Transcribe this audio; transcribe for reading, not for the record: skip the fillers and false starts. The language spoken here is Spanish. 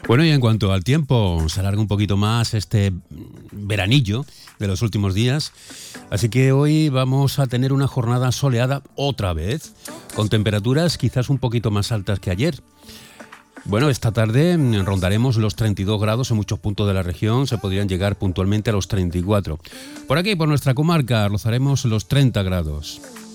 Bueno, y en cuanto al tiempo, se alarga un poquito más este veranillo de los últimos días. Así que hoy vamos a tener una jornada soleada otra vez, con temperaturas quizás un poquito más altas que ayer. Bueno, esta tarde rondaremos los 32 grados en muchos puntos de la región, se podrían llegar puntualmente a los 34. Por aquí, por nuestra comarca, rozaremos los 30 grados.